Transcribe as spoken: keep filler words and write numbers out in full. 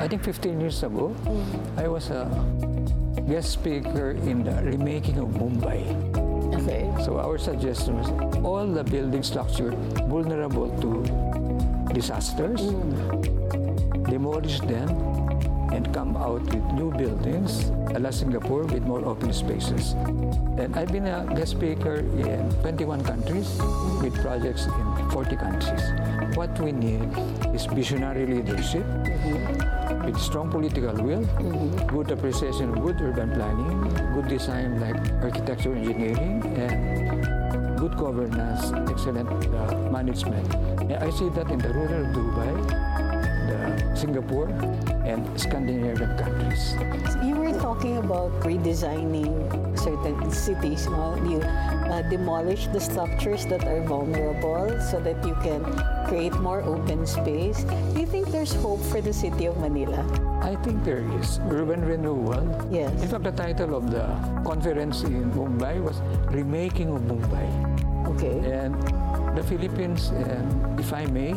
I think fifteen years ago, I was a guest speaker in the remaking of Mumbai. Okay. So our suggestion was all the building structure vulnerable to disasters, demolish them, and come out with new buildings, a la Singapore with more open spaces. And I've been a guest speaker in twenty-one countries with projects in forty countries. What we need is visionary leadership with strong political will, good appreciation of good urban planning, good design like architecture engineering, and good governance, excellent uh, management. And I see that in the rural Dubai, the Singapore, and Scandinavian countries. You were talking about redesigning certain cities. No? You uh, demolish the structures that are vulnerable so that you can create more open space. Do you think there's hope for the city of Manila? I think there is urban renewal. Yes. In fact, the title of the conference in Mumbai was Remaking of Mumbai. Okay. And the Philippines, and if I may,